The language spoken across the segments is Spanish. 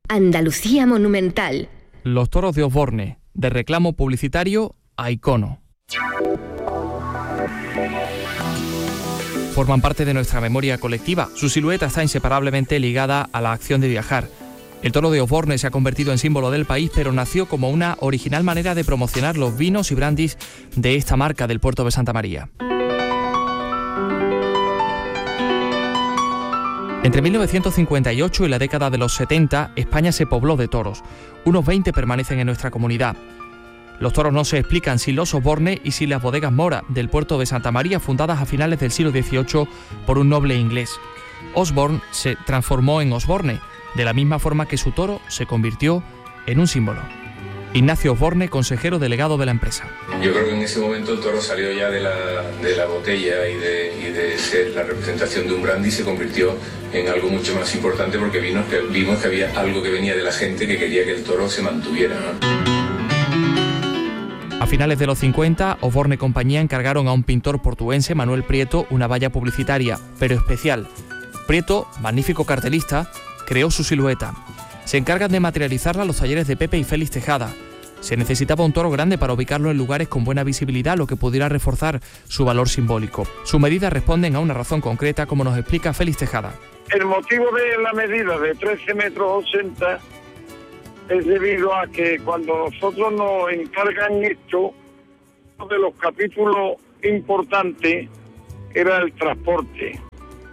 Andalucía Monumental. Los toros de Osborne, de reclamo publicitario a icono. Forman parte de nuestra memoria colectiva. Su silueta está inseparablemente ligada a la acción de viajar. El toro de Osborne se ha convertido en símbolo del país, pero nació como una original manera de promocionar los vinos y brandis de esta marca del puerto de Santa María. Entre 1958 y la década de los 70, España se pobló de toros. Unos 20 permanecen en nuestra comunidad. Los toros no se explican sin los Osborne y sin las bodegas Mora del puerto de Santa María, fundadas a finales del siglo XVIII por un noble inglés. Osborne se transformó en Osborne, de la misma forma que su toro se convirtió en un símbolo. Ignacio Osborne, consejero delegado de la empresa. Yo creo que en ese momento el toro salió ya de la botella y de ser la representación de un brandy y se convirtió en algo mucho más importante, porque vimos que había algo que venía de la gente que quería que el toro se mantuviera, ¿no? A finales de los 50, Osborne Compañía encargaron a un pintor portuense, Manuel Prieto, una valla publicitaria, pero especial. Prieto, magnífico cartelista, creó su silueta. Se encargan de materializarla los talleres de Pepe y Félix Tejada. Se necesitaba un toro grande para ubicarlo en lugares con buena visibilidad, lo que pudiera reforzar su valor simbólico. Sus medidas responden a una razón concreta, como nos explica Félix Tejada. El motivo de la medida de 13,80 metros es debido a que cuando nosotros nos encargan esto, uno de los capítulos importantes era el transporte.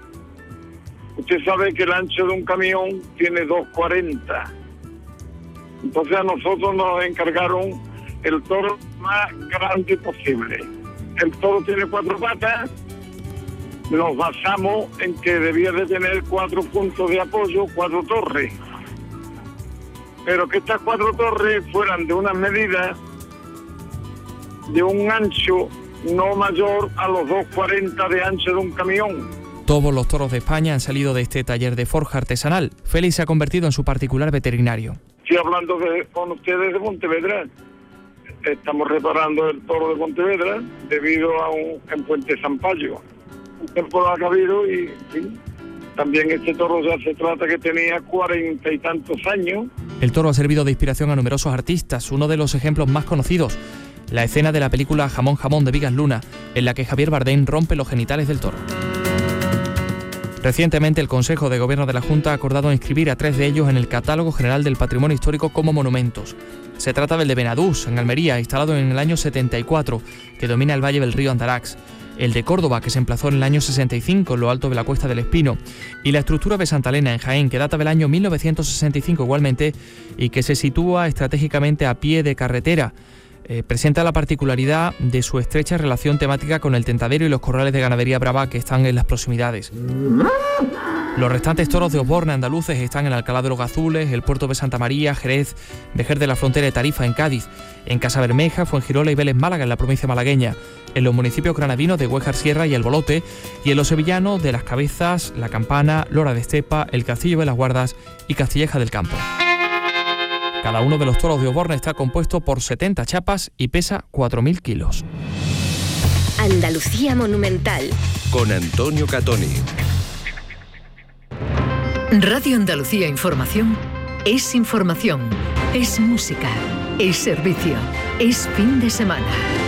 Usted sabe que el ancho de un camión tiene 2,40. Entonces a nosotros nos encargaron el toro más grande posible. El toro tiene 4 patas. Nos basamos en que debía de tener 4 puntos de apoyo, 4 torres. Pero que estas 4 torres fueran de unas medidas de un ancho no mayor a los 2,40 de ancho de un camión. Todos los toros de España han salido de este taller de forja artesanal. Félix se ha convertido en su particular veterinario. Estoy hablando con ustedes de Pontevedra. Estamos reparando el toro de Pontevedra debido a en Puente Sampayo. Un temporal que ha habido y sí. También este toro ya se trata que tenía 40 y tantos años. El toro ha servido de inspiración a numerosos artistas. Uno de los ejemplos más conocidos, la escena de la película Jamón Jamón de Vigas Luna, en la que Javier Bardem rompe los genitales del toro. Recientemente el Consejo de Gobierno de la Junta ha acordado inscribir a 3 de ellos en el Catálogo General del Patrimonio Histórico como monumentos. Se trata del de Benadús, en Almería, instalado en el año 74, que domina el valle del río Andarax. El de Córdoba, que se emplazó en el año 65 en lo alto de la Cuesta del Espino, y la estructura de Santa Elena en Jaén, que data del año 1965 igualmente y que se sitúa estratégicamente a pie de carretera. Presenta la particularidad de su estrecha relación temática con el tentadero y los corrales de ganadería brava que están en las proximidades. Los restantes toros de Osborne andaluces están en Alcalá de los Gazules, el puerto de Santa María, Jerez, Vejer de la Frontera de Tarifa en Cádiz, en Casabermeja, Fuengirola y Vélez Málaga en la provincia malagueña, en los municipios granadinos de Huéjar Sierra y El Bolote, y en los sevillanos de Las Cabezas, La Campana, Lora de Estepa, El Castillo de las Guardas y Castilleja del Campo. Cada uno de los toros de Osborne está compuesto por 70 chapas y pesa 4.000 kilos. Andalucía Monumental. Con Antonio Catoni. Radio Andalucía Información es información, es música, es servicio, es fin de semana.